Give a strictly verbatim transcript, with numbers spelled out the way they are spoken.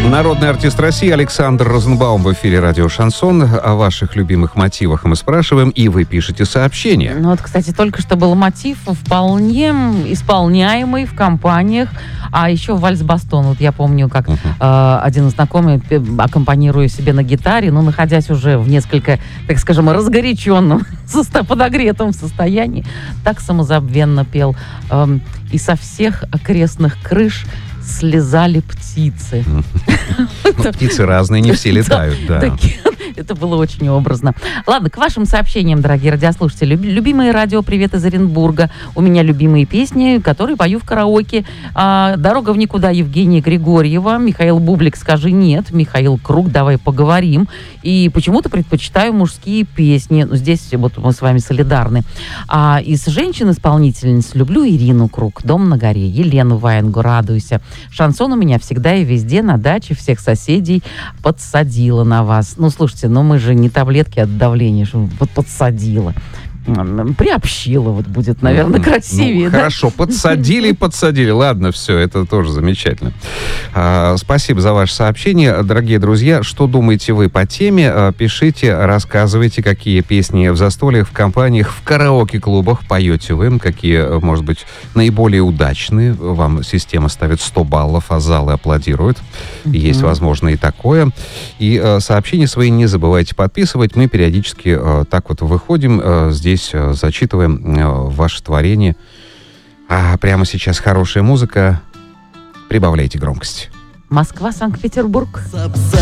Народный артист России Александр Розенбаум в эфире радио «Шансон». О ваших любимых мотивах мы спрашиваем, и вы пишете сообщения. Ну вот, кстати, только что был мотив вполне исполняемый в компаниях. А еще вальс-бастон. Вот я помню, как uh-huh. э, один знакомый, аккомпанируя себе на гитаре, но находясь уже в несколько, так скажем, разгоряченном, подогретом состоянии, так самозабвенно пел. Э, и со всех окрестных крыш слезали птицы. Птицы разные, не все летают, да. Это было очень образно. Ладно, к вашим сообщениям, дорогие радиослушатели. Любимые радио «Привет из Оренбурга». У меня любимые песни, которые пою в караоке. «Дорога в никуда» Евгения Григорьева. Михаил Бублик «Скажи нет». Михаил Круг «Давай поговорим». И почему-то предпочитаю мужские песни. Ну, здесь вот мы с вами солидарны. А из женщин-исполнительниц люблю Ирину Круг «Дом на горе», Елену Ваенгу «Радуйся». Шансон у меня всегда и везде, на даче, всех соседей подсадила на вас. Ну, слушайте, но мы же не таблетки от давления, что вот подсадила. Приобщила, вот будет, наверное, ну, красивее. Ну, да? Хорошо, подсадили и подсадили. Ладно, все, это тоже замечательно. А, спасибо за ваше сообщение. Дорогие друзья, что думаете вы по теме? А, пишите, рассказывайте, какие песни в застольях, в компаниях, в караоке-клубах поете вы, какие, может быть, наиболее удачные. Вам система ставит сто баллов, а залы аплодируют. Mm-hmm. Есть, возможно, и такое. И а, сообщения свои не забывайте подписывать. Мы периодически а, так вот выходим а, здесь. Здесь зачитываем ваше творение. А прямо сейчас хорошая музыка. Прибавляйте громкость. Москва, Санкт-Петербург.